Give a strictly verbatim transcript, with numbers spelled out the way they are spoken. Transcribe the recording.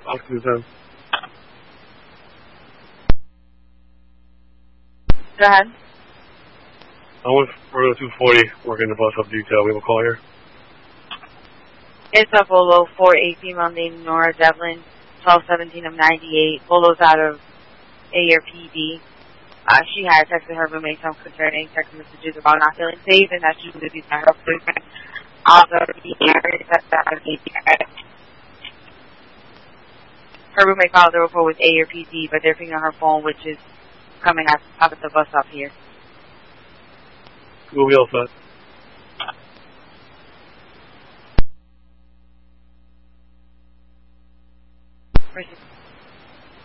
Oxygen ten. Go ahead. I went for two forty, working the bus up detail. We have a call here. It's a Bolo four eight female named Nora Devlin, twelve seventeen of ninety-eight. Bolo's out of A R P D. Uh, she had texted her roommate some concerning text messages about not feeling safe and that she was abused by her boyfriend. Also, her roommate filed the report with A R P D, but they're pinging on her phone, which is coming out of the bus stop here. We'll be all set.